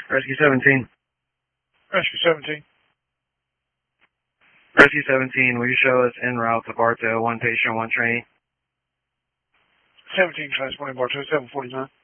Rescue 17. Rescue 17. Rescue 17, will you show us en route to Bartow, 1 patient, 1 trainee? 17 transporting Bartow, 749.